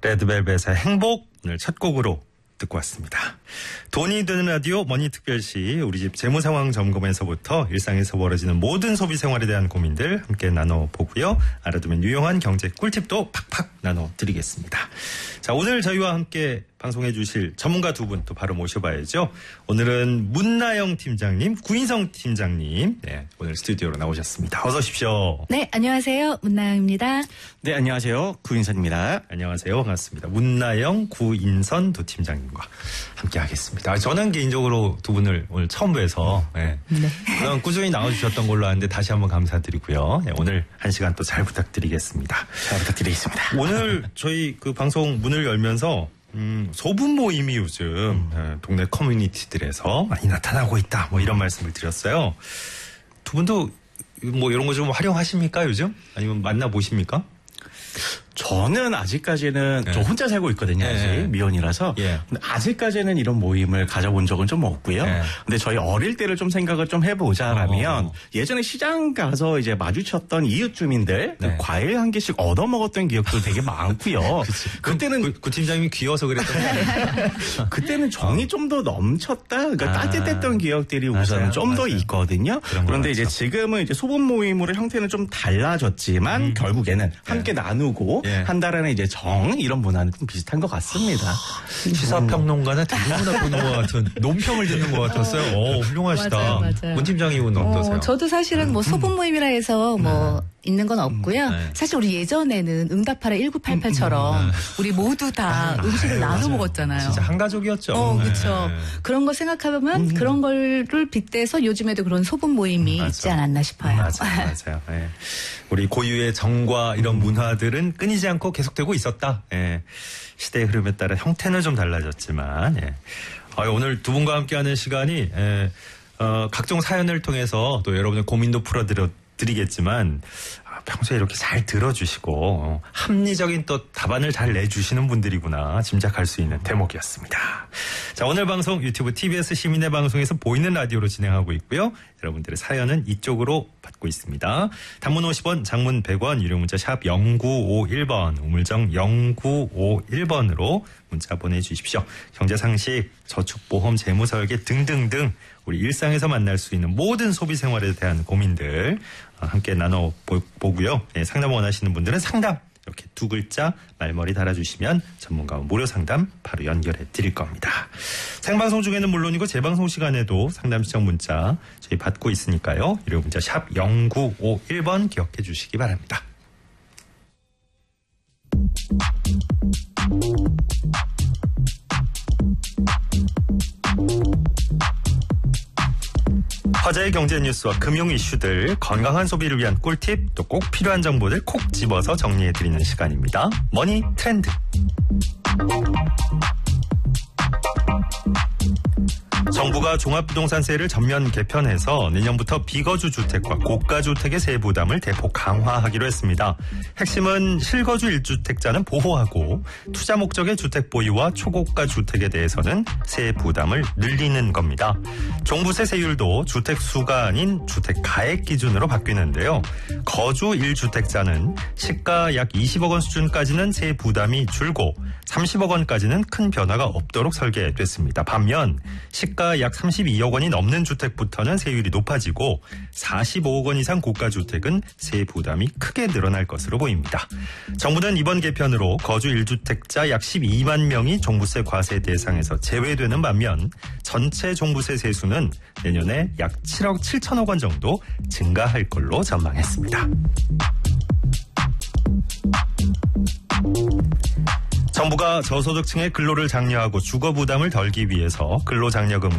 레드벨벳의 행복 오늘 첫 곡으로 듣고 왔습니다. 돈이 드는 라디오 머니특별시 우리 집 재무상황 점검에서부터 일상에서 벌어지는 모든 소비생활에 대한 고민들 함께 나눠보고요. 알아두면 유용한 경제 꿀팁도 팍팍 나눠드리겠습니다. 자, 오늘 저희와 함께 방송해 주실 전문가 두 분 또 바로 모셔봐야죠. 오늘은 문나영 팀장님, 구인성 팀장님 오늘 스튜디오로 나오셨습니다. 어서 오십시오. 네, 안녕하세요. 문나영입니다. 네, 안녕하세요. 구인선입니다. 안녕하세요. 반갑습니다. 문나영, 구인선 두 팀장님과 함께 하겠습니다. 저는 개인적으로 두 분을 오늘 처음 뵈서 그냥 꾸준히 나와주셨던 걸로 아는데 다시 한번 감사드리고요. 오늘 한 시간 또 잘 부탁드리겠습니다. 잘 부탁드리겠습니다. 오늘 저희 그 방송 문을 열면서 소분 모임이 요즘 동네 커뮤니티들에서 많이 나타나고 있다. 뭐 이런 말씀을 드렸어요. 두 분도 뭐 이런 거 좀 활용하십니까 요즘? 아니면 만나보십니까? 저는 아직까지는 저 혼자 살고 있거든요. 아직 미혼이라서. 근데 아직까지는 이런 모임을 가져본 적은 좀 없고요. 근데 저희 어릴 때를 좀 생각을 좀 해보자라면 예전에 시장 가서 이제 마주쳤던 이웃 주민들 과일 한 개씩 얻어먹었던 기억도 되게 많고요. 그때는 구 팀장님이 귀여워서 그랬던 거예요. 그때는 정이 좀 더 넘쳤다. 그러니까 따뜻했던 기억들이 우선 좀 더 있거든요. 그런데 이제 지금은 이제 소분 모임으로 형태는 좀 달라졌지만 결국에는 함께 나누고 한 달 안에 이제 정 이런 문화는 좀 비슷한 것 같습니다. 시사평론가는 대부분 보는 것 같은 논평을 듣는 것 같았어요. 훌륭하시다. 맞아요. 문 팀장님은 어떠세요? 저도 사실은 뭐 소분 모임이라 해서 뭐 있는 건 없고요. 사실 우리 예전에는 응답하라 1988처럼 우리 모두 다 음식을 나눠 먹었잖아요. 진짜 한 가족이었죠. 그렇죠. 그런 거 생각하면 그런 거를 빗대서 요즘에도 그런 소분 모임이 있지 않았나 싶어요. 맞아요. 우리 고유의 정과 이런 문화들은 끊이지 않고 계속되고 있었다. 시대의 흐름에 따라 형태는 좀 달라졌지만 오늘 두 분과 함께하는 시간이 각종 사연을 통해서 또 여러분의 고민도 풀어드리겠지만 평소에 이렇게 잘 들어주시고 합리적인 또 답안을 잘 내주시는 분들이구나 짐작할 수 있는 대목이었습니다. 자, 오늘 방송 유튜브 TBS 시민의 방송에서 보이는 라디오로 진행하고 있고요. 여러분들의 사연은 이쪽으로 받고 있습니다. 단문 50원, 장문 100원, 유료 문자 샵 0951번, 우물정 0951번으로 문자 보내주십시오. 경제상식, 저축보험, 재무설계 등등등 우리 일상에서 만날 수 있는 모든 소비생활에 대한 고민들 함께 나눠보고요. 상담 원하시는 분들은 상담 이렇게 두 글자 말머리 달아주시면 전문가와 무료 상담 바로 연결해 드릴 겁니다. 생방송 중에는 물론이고 재방송 시간에도 상담 신청 문자 저희 받고 있으니까요. 유료 문자 샵 0951번 기억해 주시기 바랍니다. 화제의 경제 뉴스와 금융 이슈들, 건강한 소비를 위한 꿀팁, 또 꼭 필요한 정보들 콕 집어서 정리해드리는 시간입니다. 머니 트렌드. 정부가 종합부동산세를 전면 개편해서 내년부터 비거주 주택과 고가 주택의 세 부담을 대폭 강화하기로 했습니다. 핵심은 실거주 1주택자는 보호하고 투자 목적의 주택 보유와 초고가 주택에 대해서는 세 부담을 늘리는 겁니다. 종부세 세율도 주택 수가 아닌 주택 가액 기준으로 바뀌는데요. 거주 1주택자는 시가 약 20억 원 수준까지는 세 부담이 줄고 30억 원까지는 큰 변화가 없도록 설계됐습니다. 반면 시가 약 32억 원이 넘는 주택부터는 세율이 높아지고 45억 원 이상 고가 주택은 세 부담이 크게 늘어날 것으로 보입니다. 정부는 이번 개편으로 거주 1주택자 약 12만 명이 종부세 과세 대상에서 제외되는 반면 전체 종부세 세수는 내년에 약 7억 7천억 원 정도 증가할 걸로 전망했습니다. 정부가 저소득층의 근로를 장려하고 주거 부담을 덜기 위해서 근로장려금